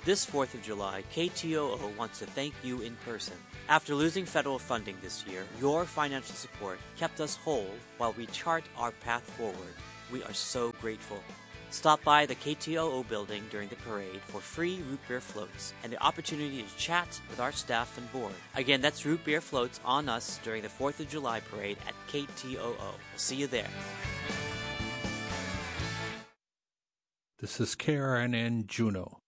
This 4th of July, KTOO wants to thank you in person. After losing federal funding this year, your financial support kept us whole while we chart our path forward. We are so grateful. Stop by the KTOO building during the parade for free root beer floats and the opportunity to chat with our staff and board. Again, that's root beer floats on us during the 4th of July parade at KTOO. We'll see you there. This is KRNN Juneau.